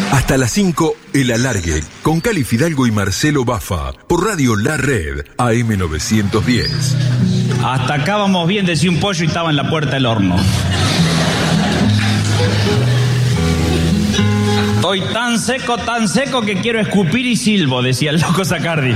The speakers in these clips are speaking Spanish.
Hasta las 5, El Alargue, con Cali Fidalgo y Marcelo Baffa, por Radio La Red, AM910. Hasta acá vamos bien, decía un pollo y estaba en la puerta del horno. Estoy tan seco que quiero escupir y silbo, decía el loco Zacardi.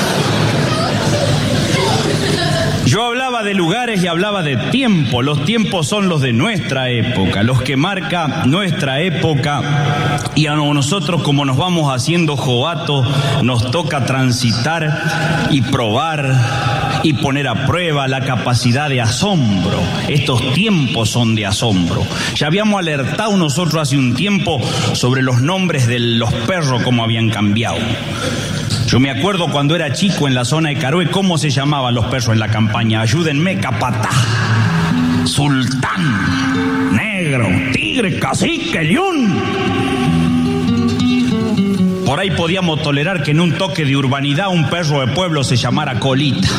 Yo hablaba de lugares y hablaba de tiempo. Los tiempos son los de nuestra época, los que marca nuestra época. Y a nosotros, como nos vamos haciendo jovatos, nos toca transitar y probar y poner a prueba la capacidad de asombro. Estos tiempos son de asombro. Ya habíamos alertado nosotros hace un tiempo sobre los nombres de los perros, cómo habían cambiado. Yo me acuerdo cuando era chico en la zona de Caroe, cómo se llamaban los perros en la campaña. Ayúdenme: Capatá, Sultán, Negro, Tigre, Cacique, León. Por ahí podíamos tolerar que en un toque de urbanidad un perro de pueblo se llamara Colita,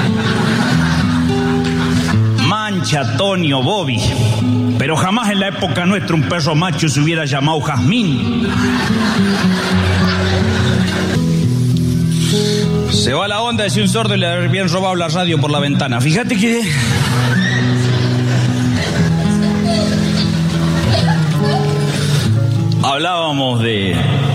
Mancha, Tonio, Bobby. Pero jamás en la época nuestra un perro macho se hubiera llamado Jazmín. Se va la onda, decía un sordo, y le habían robado la radio por la ventana. Fíjate que... hablábamos de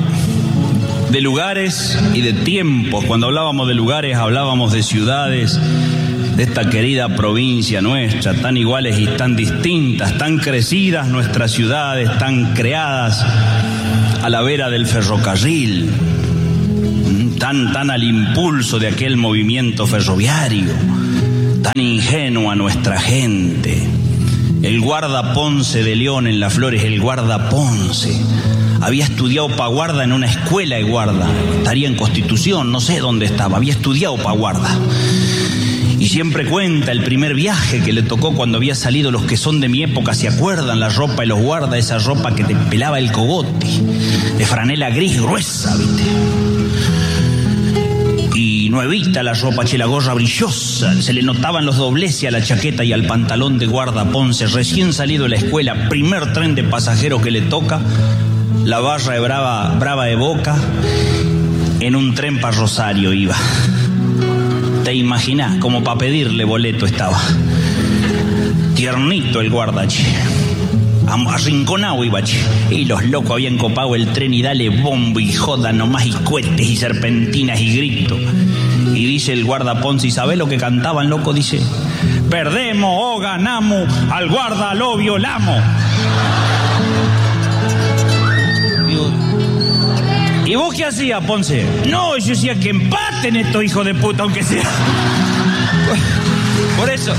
lugares y de tiempos. Cuando hablábamos de lugares, hablábamos de ciudades, de esta querida provincia nuestra, tan iguales y tan distintas, tan crecidas nuestras ciudades, tan creadas a la vera del ferrocarril, tan al impulso de aquel movimiento ferroviario, tan ingenua nuestra gente. El guarda Ponce de León en Las Flores, el guarda Ponce, había estudiado pa' guarda en una escuela de guarda, estaría en Constitución, no sé dónde estaba, había estudiado pa' guarda. Y siempre cuenta el primer viaje que le tocó cuando había salido. Los que son de mi época se acuerdan la ropa de los guardas, esa ropa que te pelaba el cogote, de franela gris gruesa, ¿viste? Y nuevita la ropa, la gorra brillosa, se le notaban los dobleces a la chaqueta y al pantalón de guarda Ponce, recién salido de la escuela, primer tren de pasajeros que le toca, la barra de brava de Boca, en un tren para Rosario iba. Te imaginás, como para pedirle boleto estaba. Tiernito el guarda, che. Arrinconado iba, che. Y los locos habían copado el tren y dale bombo y joda nomás, y cohetes y serpentinas y gritos. Y dice el guarda Ponce, ¿y sabés lo que cantaban, loco? Dice: perdemos o ganamos, al guarda lo violamos. ¿Y vos qué hacías, Ponce? No, yo decía que empaten estos hijos de puta, aunque sea. Por eso.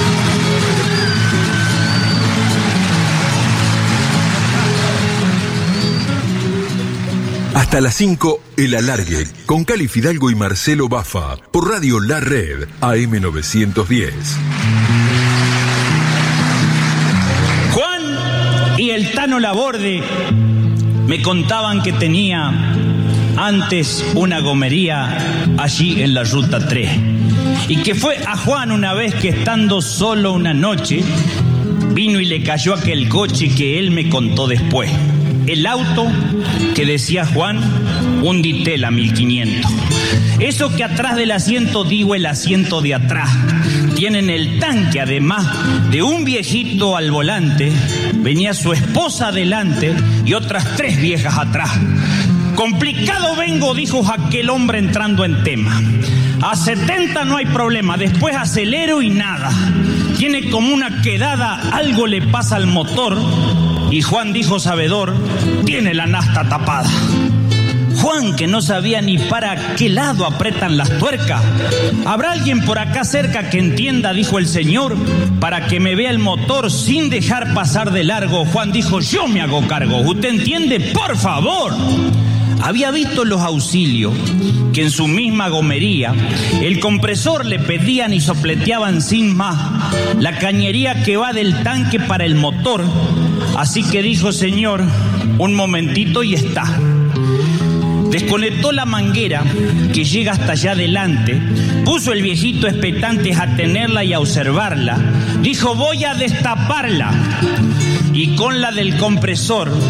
Hasta las 5, El Alargue, con Cali Fidalgo y Marcelo Baffa, por Radio La Red, AM910. Juan y el Tano Laborde me contaban que tenía antes una gomería allí en la Ruta 3. Y que fue a Juan una vez que, estando solo una noche, vino y le cayó aquel coche que él me contó después. El auto que decía Juan, un Ditela 1500. Eso que atrás del asiento, digo el asiento de atrás, tienen el tanque, además de un viejito al volante, venía su esposa adelante y otras 3 viejas atrás. Complicado vengo, dijo aquel hombre entrando en tema. A 70 no hay problema, después acelero y nada. Tiene como una quedada, algo le pasa al motor. Y Juan dijo sabedor, tiene la nafta tapada. Juan, que no sabía ni para qué lado apretan las tuercas. ¿Habrá alguien por acá cerca que entienda?, dijo el señor, para que me vea el motor sin dejar pasar de largo. Juan dijo, yo me hago cargo. ¿Usted entiende? Por favor. Había visto los auxilios que en su misma gomería el compresor le pedían y sopleteaban sin más la cañería que va del tanque para el motor. Así que dijo, señor, un momentito y está. Desconectó la manguera que llega hasta allá adelante, puso el viejito expectante a tenerla y a observarla. Dijo, voy a destaparla. Y con la del compresor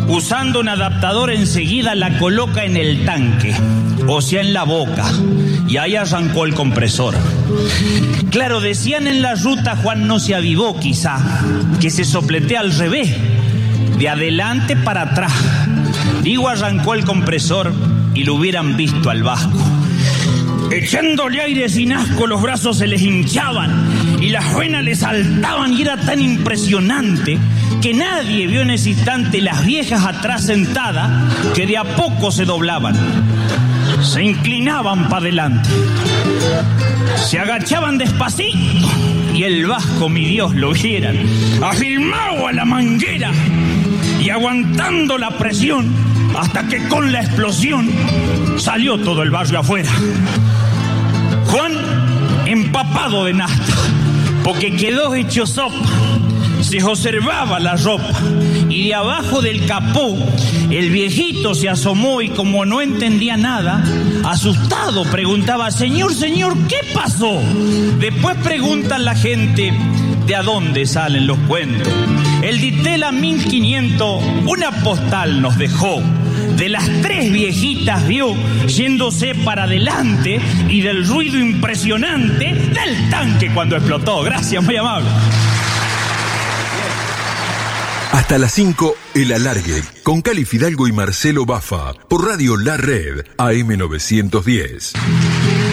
Usando un adaptador enseguida la coloca en el tanque, o sea en la boca, y ahí arrancó el compresor. Claro, decían en la ruta, Juan no se avivó quizá, que se sopletea al revés, de adelante para atrás. Digo, arrancó el compresor y lo hubieran visto al vasco. Echándole aire sin asco, los brazos se les hinchaban y las venas les saltaban, y era tan impresionante que nadie vio en ese instante las viejas atrás sentadas, que de a poco se doblaban, se inclinaban para adelante, se agachaban despacito, y el vasco, mi Dios, lo vieran, afirmado a la manguera y aguantando la presión, hasta que con la explosión salió todo el barrio afuera. Juan empapado de nafta, porque quedó hecho sopa. Se observaba la ropa, y de abajo del capó el viejito se asomó, y como no entendía nada, asustado preguntaba: señor, ¿qué pasó? Después preguntan la gente de a dónde salen los cuentos. El Ditela 1500 una postal nos dejó. De las 3 viejitas vio yéndose para adelante, y del ruido impresionante del tanque cuando explotó. Gracias, muy amable. Hasta las 5, El Alargue, con Cali Fidalgo y Marcelo Baffa, por Radio La Red, AM 910.